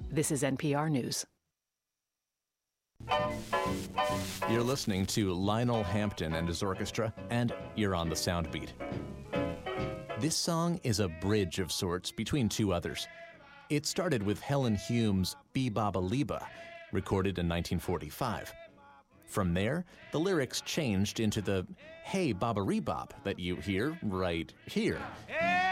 This is NPR News. You're listening to Lionel Hampton and his orchestra, and you're on the Soundbeat. This song is a bridge of sorts between two others. It started with Helen Hume's Bee Baba Liba, recorded in 1945. From there, the lyrics changed into the Hey Baba Rebop that you hear right here. Hey!